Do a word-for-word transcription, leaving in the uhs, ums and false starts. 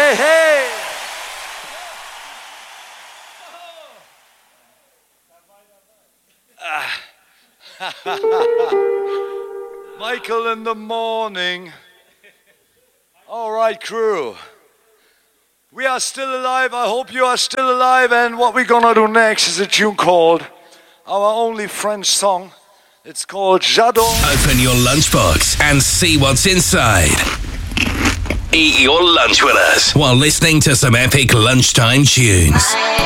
hey, hey. Michael in the morning. All right, crew. We are still alive. I hope you are still alive. And what we're gonna do next is a tune called our only French song. It's called J'adore. Open your lunchbox and see what's inside. Eat your lunch with us while listening to some epic lunchtime tunes.